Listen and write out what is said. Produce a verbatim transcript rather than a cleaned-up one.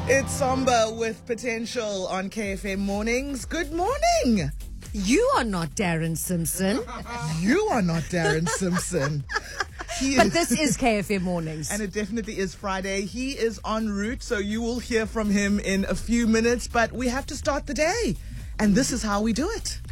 It's Samba with Potential on K F M Mornings. Good morning. You are not Darren Simpson. You are not Darren Simpson. He But is- this is K F M Mornings. And it definitely is Friday. He is en route, so you will hear from him in a few minutes. But we have to start the day. And this is how we do it.